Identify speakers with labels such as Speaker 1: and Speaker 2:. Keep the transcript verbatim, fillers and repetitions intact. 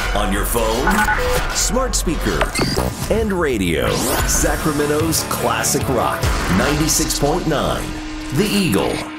Speaker 1: On your phone, smart speaker, and radio. Sacramento's classic rock, ninety-six point nine, The Eagle.